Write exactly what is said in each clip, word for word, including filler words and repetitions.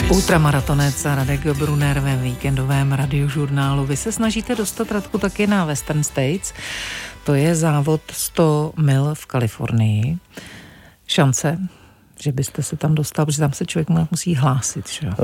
Ultramaratonec Radek Brunner ve víkendovém radiožurnálu. Vy se snažíte dostat, Radku, taky na Western States. To je závod sto mil v Kalifornii. Šance, že byste se tam dostal, protože tam se člověk musí hlásit, že? Uh,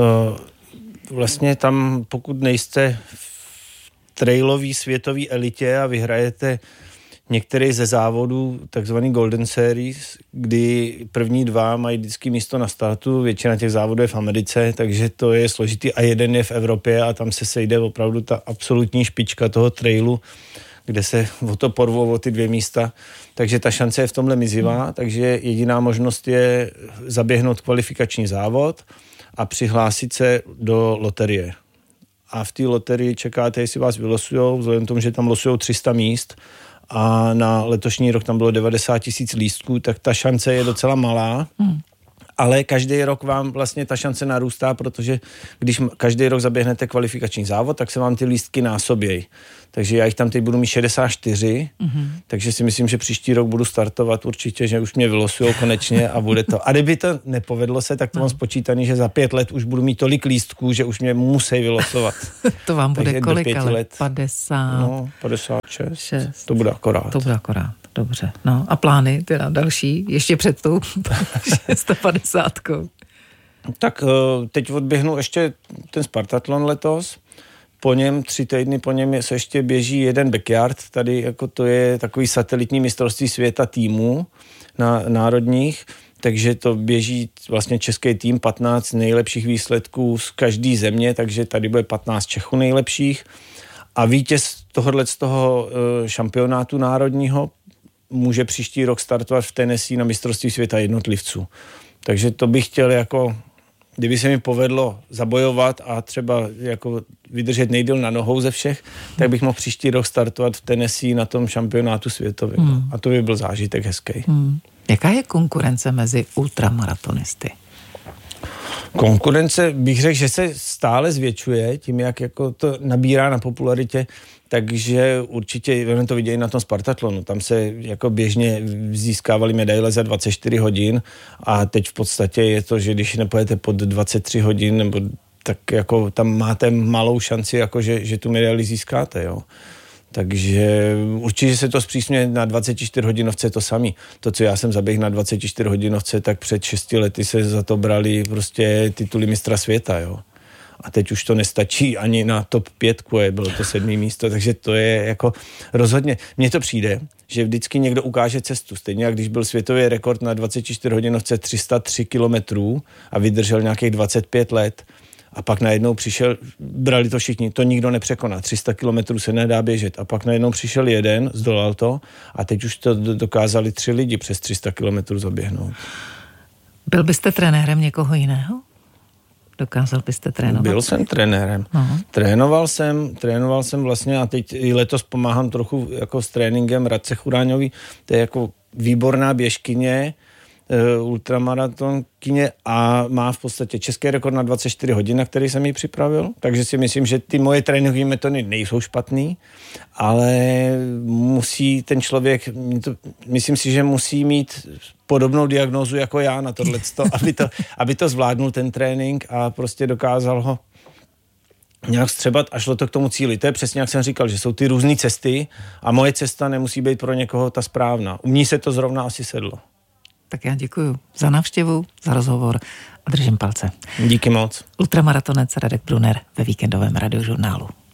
vlastně tam, pokud nejste v trailový světový elitě a vyhrajete některý ze závodů, takzvaný Golden Series, kdy první dva mají vždycky místo na startu, většina těch závodů je v Americe, takže to je složitý a jeden je v Evropě a tam se sejde opravdu ta absolutní špička toho trailu, kde se o to porvou o ty dvě místa, takže ta šance je v tomhle mizivá, hmm. takže jediná možnost je zaběhnout kvalifikační závod a přihlásit se do loterie. A v té loterii čekáte, jestli vás vylosujou, vzhledem k tomu, že tam losujou tři sta míst, a na letošní rok tam bylo devadesát tisíc lístků, tak ta šance je docela malá, hmm. ale každý rok vám vlastně ta šance narůstá, protože když každý rok zaběhnete kvalifikační závod, tak se vám ty lístky násobějí. Takže já jich tam teď budu mít šedesát čtyři, mm-hmm. takže si myslím, že příští rok budu startovat určitě, že už mě vylosujou konečně a bude to. A kdyby to nepovedlo se, tak to no. mám spočítaný, že za pět let už budu mít tolik lístků, že už mě musí vylosovat. To vám bude takže kolik, ale let, padesát? No, padesát šest. šest. To bude akorát. To bude akorát, dobře. No a plány teda další, ještě před tou šestapadesátkou. Tak teď odběhnu ještě ten Spartatlon letos. Po něm, tři týdny po něm se ještě běží jeden backyard, tady jako to je takový satelitní mistrovství světa týmů na národních, takže to běží vlastně český tým, patnáct nejlepších výsledků z každé země, takže tady bude patnáct Čechů nejlepších a vítěz tohohle z toho šampionátu národního může příští rok startovat v Tennessee na mistrovství světa jednotlivců. Takže to bych chtěl jako... Kdyby se mi povedlo zabojovat a třeba jako vydržet nejdýl na nohou ze všech, tak bych mohl příští rok startovat v Tennessee na tom šampionátu světovém. Hmm. A to by byl zážitek hezký. Hmm. Jaká je konkurence mezi ultramaratonisty? Konkurence bych řekl, že se stále zvětšuje tím, jak jako to nabírá na popularitě, takže určitě, oni to vidějí na tom Spartatlonu, tam se jako běžně získávali medaile za dvacet čtyři hodin a teď v podstatě je to, že když nepojete pod dvacet tři hodin, nebo tak jako tam máte malou šanci, jako že, že tu medaili získáte, jo. Takže určitě se to zpřísňuje na dvacet čtyři hodinovce to samý. To, co já jsem zaběhl na dvacet čtyři hodinovce, tak před šesti lety se za to brali prostě tituly mistra světa, jo. A teď už to nestačí ani na top pětku, je, bylo to sedmý místo, takže to je jako rozhodně, mně to přijde, že vždycky někdo ukáže cestu, stejně jak když byl světový rekord na dvacet čtyři hodinovce tři sta tři kilometrů a vydržel nějakých dvacet pět let a pak najednou přišel, brali to všichni, to nikdo nepřekoná, tři sta kilometrů se nedá běžet a pak najednou přišel jeden, zdolal to a teď už to dokázali tři lidi přes tři sta kilometrů zaběhnout. Byl byste trenérem někoho jiného? Dokázal byste trénovat? Byl jsem trenérem. Aha. Trénoval jsem, trénoval jsem vlastně a teď i letos pomáhám trochu jako s tréninkem Radce Churáňový. To je jako výborná běžkyně, uh, ultramaratonkyně a má v podstatě český rekord na dvacet čtyři hodin, na který jsem ji připravil. Takže si myslím, že ty moje tréninkové metody nejsou špatný, ale musí ten člověk, myslím si, že musí mít podobnou diagnózu jako já na tohleto, aby to, aby to zvládnul ten trénink a prostě dokázal ho nějak střebat a šlo to k tomu cíli. To je přesně, jak jsem říkal, že jsou ty různé cesty a moje cesta nemusí být pro někoho ta správná. U mní se to zrovna asi sedlo. Tak já děkuju za návštěvu, za rozhovor a držím palce. Díky moc. Ultramaratonec Radek Brunner ve víkendovém radiožurnálu.